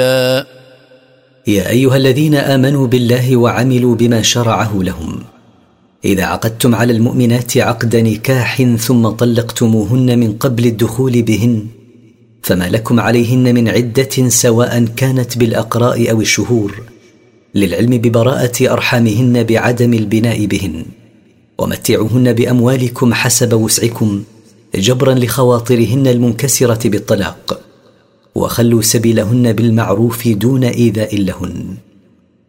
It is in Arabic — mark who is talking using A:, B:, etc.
A: يا أيها الذين آمنوا بالله وعملوا بما شرعه لهم، إذا عقدتم على المؤمنات عقد نكاح ثم طلقتموهن من قبل الدخول بهن فما لكم عليهن من عدة سواء كانت بالأقراء أو الشهور، للعلم ببراءة أرحامهن بعدم البناء بهن، ومتعوهن بأموالكم حسب وسعكم جبرا لخواطرهن المنكسرة بالطلاق، وخلوا سبيلهن بالمعروف دون إيذاء لهن.